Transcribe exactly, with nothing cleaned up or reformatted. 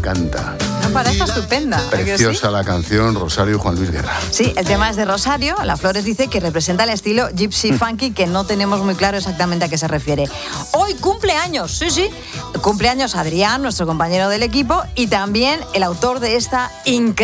encanta. Una pareja estupenda. ¿a que Preciosa sí? la canción, Rosario y Juan Luis Guerra. Sí, el tema es de Rosario. La Flores dice que representa el estilo gypsy funky, que no tenemos muy claro exactamente a qué se refiere. Hoy cumpleaños, sí, sí. Cumpleaños Adrián, nuestro compañero del equipo, y también el autor de esta increíble